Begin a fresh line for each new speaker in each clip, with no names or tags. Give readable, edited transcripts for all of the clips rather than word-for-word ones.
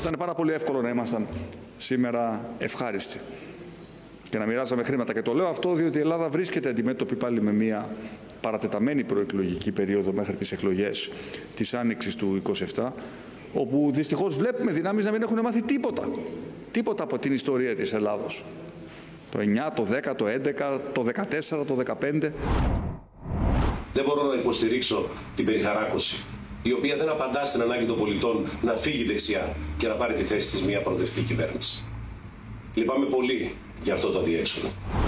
ήταν πάρα πολύ εύκολο να ήμασταν σήμερα ευχάριστοι και να μοιράζαμε χρήματα. Και το λέω αυτό διότι η Ελλάδα βρίσκεται αντιμέτωπη πάλι με μια παρατεταμένη προεκλογική περίοδο μέχρι τις εκλογές της Άνοιξης του 2027, όπου δυστυχώς βλέπουμε δυνάμεις να μην έχουν μάθει τίποτα από την ιστορία της Ελλάδος. Το 9, το 10, το 11, το 14, το 15.
Δεν μπορώ να υποστηρίξω την περιχαράκωση, η οποία δεν απαντά στην ανάγκη των πολιτών να φύγει δεξιά και να πάρει τη θέση της μια προοδευτική κυβέρνηση. Λυπάμαι πολύ για αυτό το αδιέξοδο.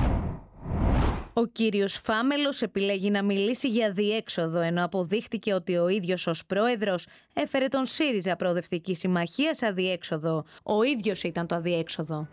Ο κύριος Φάμελος επιλέγει να μιλήσει για αδιέξοδο, ενώ αποδείχτηκε ότι ο ίδιος ως πρόεδρος έφερε τον ΣΥΡΙΖΑ Προοδευτική Συμμαχία σε αδιέξοδο. Ο ίδιος ήταν το αδιέξοδο.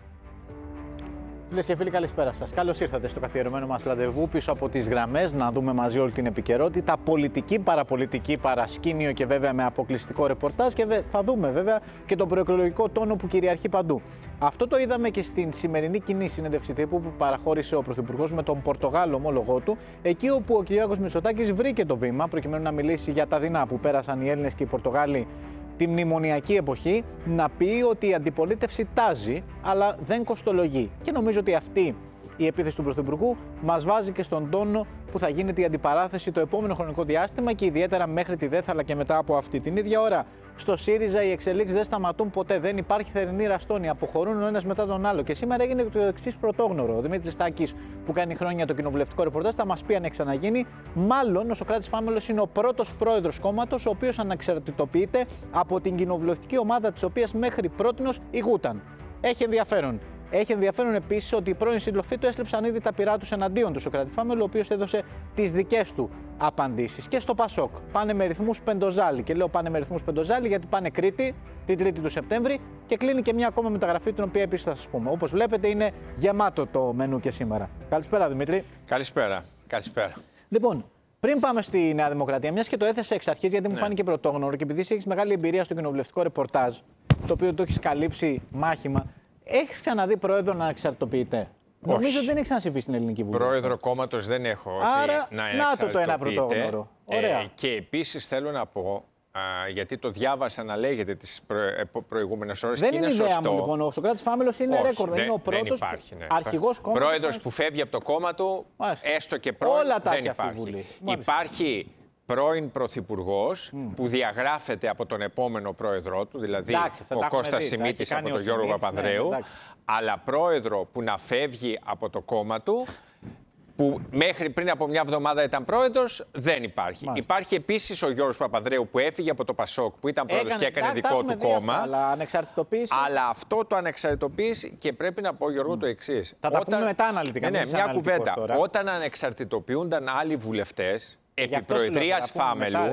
Φίλες και φίλοι, καλησπέρα σας. Καλώς ήρθατε στο καθιερωμένο μας ραντεβού πίσω από τις γραμμές, να δούμε μαζί όλη την επικαιρότητα, πολιτική, παραπολιτική, παρασκήνιο και βέβαια με αποκλειστικό ρεπορτάζ και θα δούμε βέβαια και τον προεκλογικό τόνο που κυριαρχεί παντού. Αυτό το είδαμε και στην σημερινή κοινή συνέντευξη τύπου που παραχώρησε ο Πρωθυπουργός με τον Πορτογάλο ομόλογό του, εκεί όπου ο Κυριάκος Μητσοτάκης βρήκε το βήμα προκειμένου να μιλήσει για τα δεινά που πέρασαν οι Έλληνες και οι Πορτογάλοι τη μνημονιακή εποχή, να πει ότι η αντιπολίτευση τάζει, αλλά δεν κοστολογεί. Και νομίζω ότι αυτή η επίθεση του Πρωθυπουργού μας βάζει και στον τόνο που θα γίνεται η αντιπαράθεση το επόμενο χρονικό διάστημα και ιδιαίτερα μέχρι τη ΔΕΘ, αλλά και μετά από αυτή. Την ίδια ώρα στο ΣΥΡΙΖΑ οι εξελίξεις δεν σταματούν ποτέ. Δεν υπάρχει θερινή ραστόνη. Αποχωρούν ο ένας μετά τον άλλο. Και σήμερα έγινε το εξής πρωτόγνωρο. Ο Δημήτρης Τάκης, που κάνει χρόνια το κοινοβουλευτικό ρεπορτάζ, θα μας πει αν έχει ξαναγίνει. Μάλλον ο Σωκράτης Φάμελος είναι ο πρώτος πρόεδρος κόμματος, ο οποίος αναξαρτητοποιείται από την κοινοβουλευτική ομάδα της οποίας μέχρι πρότινος ηγούταν. Έχει ενδιαφέρον. Έχει ενδιαφέρον επίσης ότι οι πρώην σύντροφοί του έστρεψαν ήδη τα πυρά τους εναντίον του Σωκράτη Φάμελου, ο οποίος έδωσε τις δικές του απαντήσεις. Και στο Πασόκ πάνε με ρυθμούς πεντοζάλι. Και λέω πάνε με ρυθμούς πεντοζάλι γιατί πάνε Κρήτη την 3η του Σεπτέμβρη και κλείνει και μια ακόμα μεταγραφή, την οποία επίσης θα σας πούμε. Όπως βλέπετε, είναι γεμάτο το μενού και σήμερα. Καλησπέρα, Δημήτρη.
Καλησπέρα. Καλησπέρα.
Λοιπόν, πριν πάμε στη Νέα Δημοκρατία, μιας και το έθεσε εξ αρχής, γιατί μου φάνηκε πρωτόγνωρο και επειδή έχεις μεγάλη εμπειρία στο κοινοβουλευτικό ρεπορτάζ, το οποίο το έχεις καλύψει μάχημα. Έχεις ξαναδεί πρόεδρο να ανεξαρτητοποιείται? Νομίζω ότι δεν έχει ξανασυμβεί στην Ελληνική Βουλή.
Πρόεδρο κόμματος δεν έχω.
Άρα, να το ένα πρωτόγνωρο. Ωραία.
Και επίσης θέλω να πω, γιατί το διάβασα να λέγεται τις προηγούμενες ώρες.
Δεν
και
είναι ιδέα
σωστό.
μου λοιπόν. Ο Σωκράτης Φάμελος είναι ρέκορ. Είναι ο πρώτος αρχηγός κόμματος.
Πρόεδρος που φεύγει από το κόμμα του, έστω και πρώην,
όλα τα
δεν
έχει αυτή η
υπάρχει.
Βουλή.
Υπάρχει πρώην πρωθυπουργός που διαγράφεται από τον επόμενο πρόεδρό του, δηλαδή ο Κώστας Σιμίτης από τον Γιώργο Παπανδρέου, αλλά πρόεδρο που να φεύγει από το κόμμα του, που μέχρι πριν από μια εβδομάδα ήταν πρόεδρος, δεν υπάρχει. Υπάρχει επίσης ο Γιώργος Παπανδρέου που έφυγε από το Πασόκ, που ήταν πρόεδρος και έκανε δικό του κόμμα. Αλλά αυτό το ανεξαρτητοποίηση, και πρέπει να πω, Γιώργο, το εξής.
Θα τα πούμε μετά αναλυτικά.
Ναι, μια κουβέντα. Όταν ανεξαρτητοποιούνταν άλλοι βουλευτές επί προεδρίας Φάμελου.